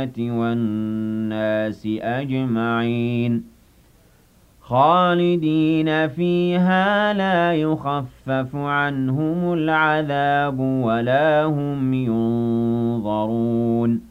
وَالنَّاسِ أَجْمَعِينَ خَالِدِينَ فِيهَا لَا يُخَفَّفُ عَنْهُمُ الْعَذَابُ وَلَا هُمْ يُنظَرُونَ